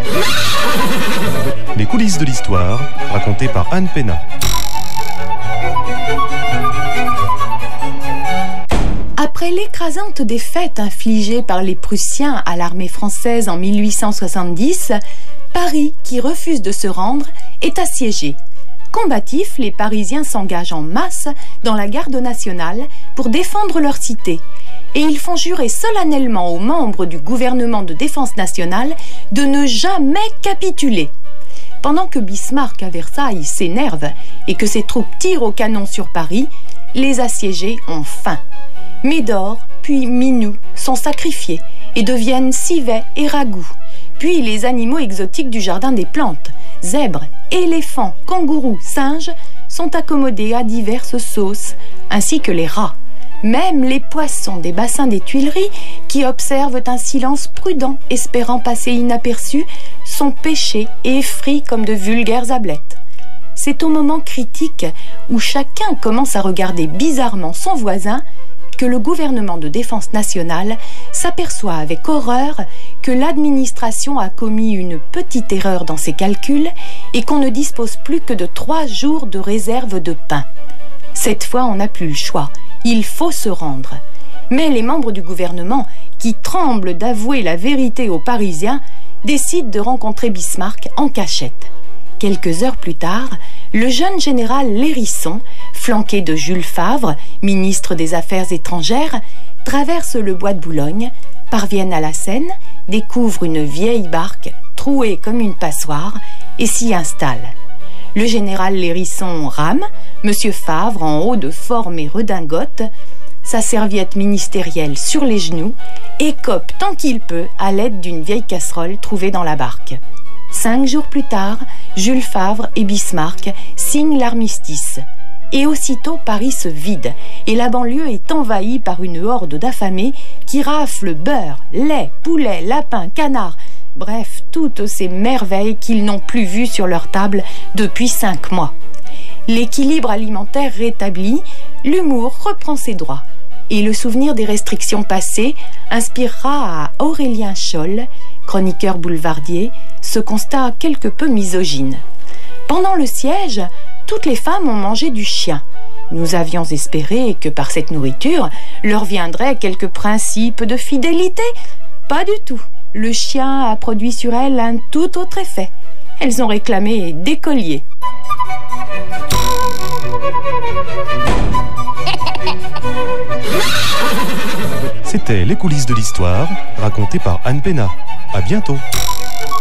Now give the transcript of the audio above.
Les coulisses de l'histoire, racontées par Anne Pénat. Après l'écrasante défaite infligée par les Prussiens à l'armée française en 1870, Paris, qui refuse de se rendre, est assiégé. Combatifs, les Parisiens s'engagent en masse dans la garde nationale pour défendre leur cité. Et ils font jurer solennellement aux membres du gouvernement de défense nationale de ne jamais capituler. Pendant que Bismarck à Versailles s'énerve et que ses troupes tirent au canon sur Paris, les assiégés ont faim. Médor, puis Minou sont sacrifiés et deviennent civets et ragoûts. Puis les animaux exotiques du jardin des plantes, zèbres, éléphants, kangourous, singes, sont accommodés à diverses sauces, ainsi que les rats. Même les poissons des bassins des Tuileries, qui observent un silence prudent, espérant passer inaperçus, sont pêchés et frits comme de vulgaires ablettes. C'est au moment critique où chacun commence à regarder bizarrement son voisin que le gouvernement de défense nationale s'aperçoit avec horreur que l'administration a commis une petite erreur dans ses calculs et qu'on ne dispose plus que de 3 jours de réserve de pain. Cette fois, on n'a plus le choix. Il faut se rendre. Mais les membres du gouvernement, qui tremblent d'avouer la vérité aux Parisiens, décident de rencontrer Bismarck en cachette. Quelques heures plus tard, le jeune général Lérisson, flanqué de Jules Favre, ministre des Affaires étrangères, traverse le bois de Boulogne, parviennent à la Seine, découvrent une vieille barque trouée comme une passoire et s'y installe. Le général Lérisson rame, Monsieur Favre en haut de forme et redingote, sa serviette ministérielle sur les genoux, écope tant qu'il peut à l'aide d'une vieille casserole trouvée dans la barque. 5 jours plus tard, Jules Favre et Bismarck signent l'armistice. Et aussitôt Paris se vide et la banlieue est envahie par une horde d'affamés qui raflent beurre, lait, poulet, lapin, canard, bref, toutes ces merveilles qu'ils n'ont plus vues sur leur table depuis 5 mois. L'équilibre alimentaire rétabli, l'humour reprend ses droits. Et le souvenir des restrictions passées inspirera à Aurélien Scholl, chroniqueur boulevardier, ce constat quelque peu misogyne. Pendant le siège, toutes les femmes ont mangé du chien. Nous avions espéré que par cette nourriture, leur viendrait quelques principes de fidélité. Pas du tout. Le chien a produit sur elles un tout autre effet. Elles ont réclamé des colliers. C'était Les coulisses de l'histoire, racontées par Anne Pénat. À bientôt.